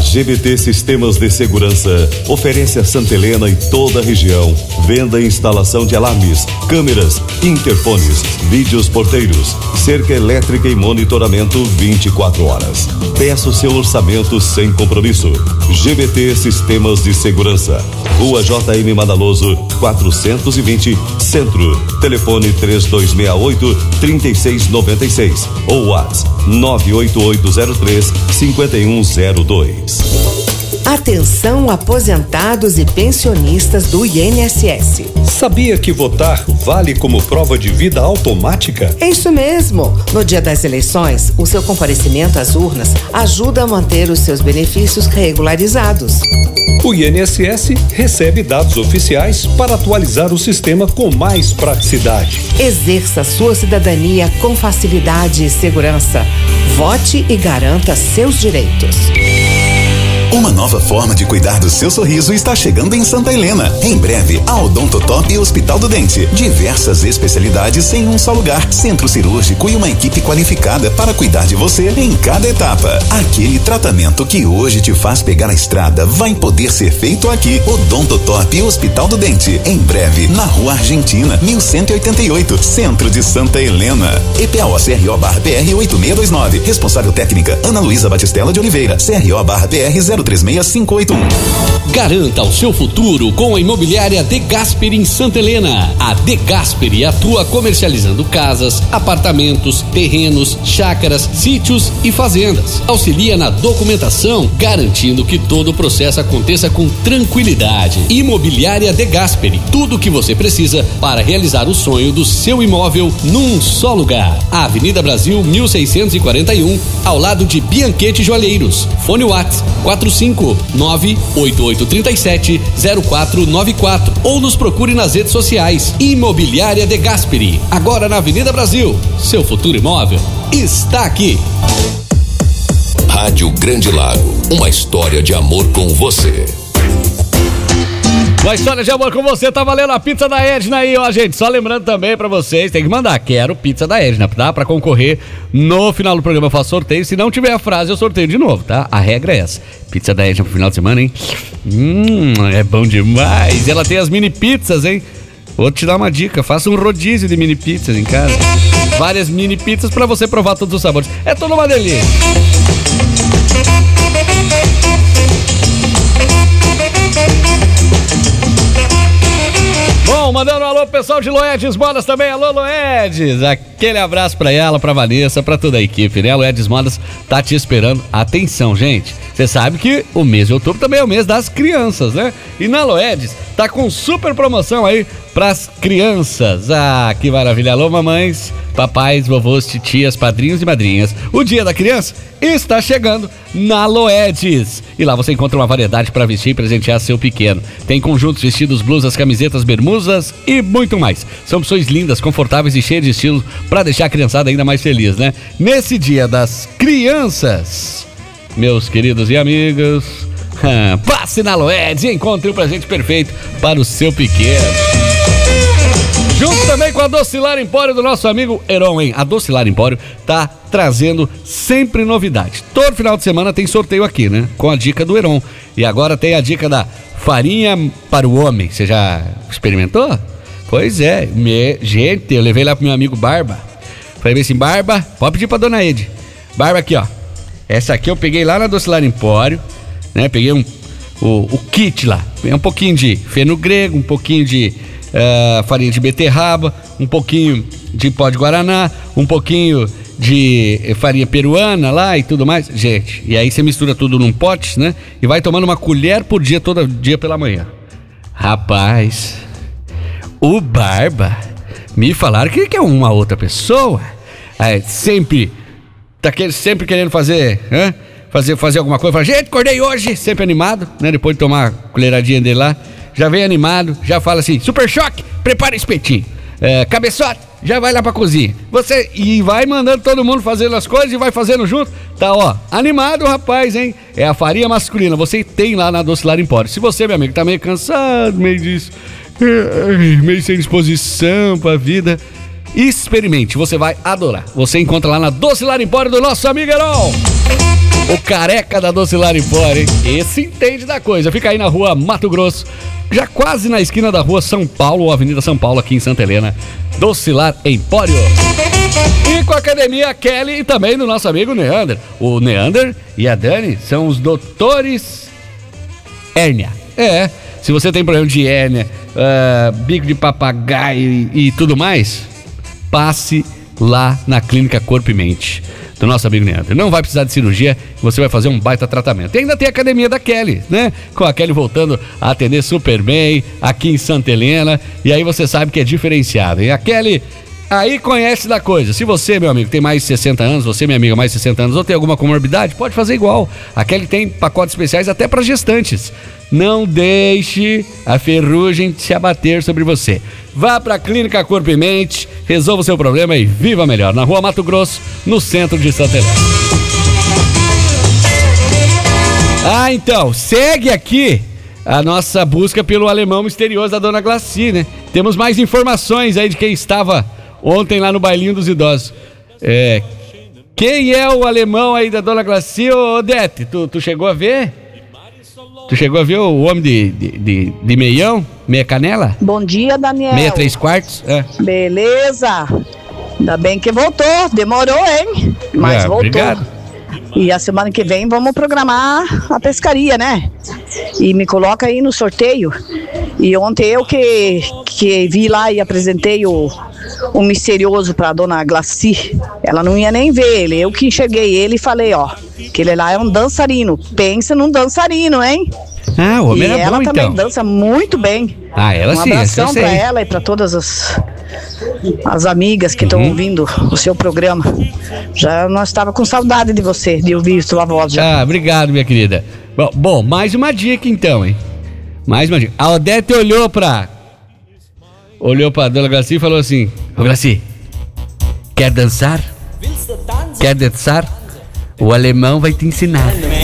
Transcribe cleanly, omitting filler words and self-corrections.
GBT Sistemas de Segurança oferece a Santa Helena e toda a região venda e instalação de alarmes, câmeras, interfones, vídeos porteiros, cerca elétrica e monitoramento 24 horas. Peça o seu orçamento sem compromisso. GBT Sistemas de Segurança, Rua JM Madaloso, 420, Centro. Telefone 3268-3696 ou WhatsApp 98803-5102. Atenção, aposentados e pensionistas do INSS. Sabia que votar vale como prova de vida automática? É isso mesmo. No dia das eleições, o seu comparecimento às urnas ajuda a manter os seus benefícios regularizados. O INSS recebe dados oficiais para atualizar o sistema com mais praticidade. Exerça sua cidadania com facilidade e segurança. Vote e garanta seus direitos. Uma nova forma de cuidar do seu sorriso está chegando em Santa Helena. Em breve, a Odontotop Hospital do Dente. Diversas especialidades em um só lugar. Centro cirúrgico e uma equipe qualificada para cuidar de você em cada etapa. Aquele tratamento que hoje te faz pegar a estrada vai poder ser feito aqui. Odontotop Hospital do Dente. Em breve, na Rua Argentina, 1188, Centro de Santa Helena. EPAO-CRO/PR 8629. Responsável técnica, Ana Luísa Batistella de Oliveira. CRO/PR 036581. Garanta o seu futuro com a imobiliária De Gasperi em Santa Helena. A De Gasperi atua comercializando casas, apartamentos, terrenos, chácaras, sítios e fazendas. Auxilia na documentação, garantindo que todo o processo aconteça com tranquilidade. Imobiliária De Gasperi, tudo o que você precisa para realizar o sonho do seu imóvel num só lugar. Avenida Brasil 1641, ao lado de Bianchetti Joalheiros. Fone WhatsApp 459-8837-0494 ou nos procure nas redes sociais. Imobiliária De Gasperi, agora na Avenida Brasil. Seu futuro imóvel está aqui. Rádio Grande Lago, uma história de amor com você. Uma história de amor com você, tá valendo a pizza da Edna aí, ó, gente. Só lembrando também pra vocês, tem que mandar, quero pizza da Edna, tá? Pra concorrer no final do programa eu faço sorteio. Se não tiver a frase, eu sorteio de novo, tá? A regra é essa. Pizza da Edna pro final de semana, hein? É bom demais. Ela tem as mini pizzas, hein? Vou te dar uma dica, faça um rodízio de mini pizzas em casa. Várias mini pizzas pra você provar todos os sabores. É toda uma delícia. Bom, mandando um alô pro pessoal de Loedes Modas também. Alô, Loedes. Aquele abraço pra ela, pra Vanessa, pra toda a equipe, né? A Loedes Modas tá te esperando. Atenção, gente. Você sabe que o mês de outubro também é o mês das crianças, né? E na Loedes tá com super promoção aí pras crianças. Ah, que maravilha. Alô, mamães, papais, vovôs, titias, padrinhos e madrinhas. O Dia da Criança está chegando na Loedes. E lá você encontra uma variedade para vestir e presentear seu pequeno. Tem conjuntos, vestidos, blusas, camisetas, bermudas e muito mais. São opções lindas, confortáveis e cheias de estilo para deixar a criançada ainda mais feliz, né? Nesse Dia das Crianças, meus queridos e amigos, passe na Loedes e encontre o presente perfeito para o seu pequeno. Junto também com a Docilar Empório do nosso amigo Heron, hein? A Docilar Empório tá trazendo sempre novidade. Todo final de semana tem sorteio aqui, né? Com a dica do Heron. E agora tem a dica da farinha para o homem. Você já experimentou? Pois é. Gente, eu levei lá pro meu amigo Barba. Falei assim, Barba, pode pedir pra dona Ede. Barba, aqui, ó. Essa aqui eu peguei lá na Docilar Empório, né? Peguei o kit lá. Um pouquinho de feno grego, um pouquinho de farinha de beterraba, um pouquinho de pó de guaraná, um pouquinho de farinha peruana lá e tudo mais. Gente, e aí você mistura tudo num pote, né? E vai tomando uma colher por dia, todo dia pela manhã. Rapaz, o Barba, me falaram que é uma outra pessoa. Sempre querendo fazer, né? Fazer alguma coisa. Fala, gente, acordei hoje, sempre animado, né? Depois de tomar a colheradinha dele lá, já vem animado, já fala assim, Super Choque, prepara espetinho. Cabeçote, já vai lá pra cozinha. E vai mandando todo mundo fazendo as coisas e vai fazendo junto. Tá, ó, animado, rapaz, hein? É a farinha masculina, você tem lá na Docilar Empório. Se você, meu amigo, tá meio cansado, meio disso, meio sem disposição pra vida, experimente, você vai adorar. Você encontra lá na Docilar Empório do nosso amigo Heron. O careca da Docilar Empório, hein? Esse entende da coisa. Fica aí na rua Mato Grosso, já quase na esquina da rua São Paulo, ou Avenida São Paulo, aqui em Santa Helena. Docilar Empório. E com a academia Kelly e também do nosso amigo Neander. O Neander e a Dani são os doutores hérnia. Se você tem problema de hérnia, bico de papagaio e tudo mais, passe lá na Clínica Corpo e Mente do nosso amigo Neander. Não vai precisar de cirurgia, você vai fazer um baita tratamento. E ainda tem a academia da Kelly, né? Com a Kelly voltando a atender super bem aqui em Santa Helena. E aí você sabe que é diferenciado. E a Kelly aí conhece da coisa. Se você, meu amigo, tem mais de 60 anos, você, minha amiga, mais de 60 anos, ou tem alguma comorbidade, pode fazer igual. A Kelly tem pacotes especiais até para gestantes. Não deixe a ferrugem se abater sobre você. Vá para a Clínica Corpo e Mente, resolva o seu problema e viva melhor. Na rua Mato Grosso, no centro de Santa Helena. Então, segue aqui a nossa busca pelo alemão misterioso da Dona Glaci, né? Temos mais informações aí de quem estava ontem lá no bailinho dos idosos. Quem é o alemão aí da Dona Glaci, ô Odete? Tu chegou a ver? Tu chegou a ver o homem de meião? Meia canela? Bom dia, Daniel. Meia 3/4? Beleza. Ainda bem que voltou. Demorou, hein? Mas voltou. Obrigado. E a semana que vem vamos programar a pescaria, né? E me coloca aí no sorteio. E ontem eu que vi lá e apresentei o misterioso pra Dona Glaci. Ela não ia nem ver ele. Eu que enxerguei ele e falei, que ele lá é um dançarino. Pensa num dançarino, hein? O homem era bom, ela também então. Dança muito bem. Ela sim, um abração pra ela e pra todas as amigas que estão ouvindo o seu programa. Nós estava com saudade de você, de ouvir sua voz já. Obrigado, minha querida. Bom, mais uma dica então, hein? Mais uma dica. A Odete olhou pra Dona Glaci e falou assim: ô Glaci, quer dançar? Quer dançar? O alemão vai te ensinar.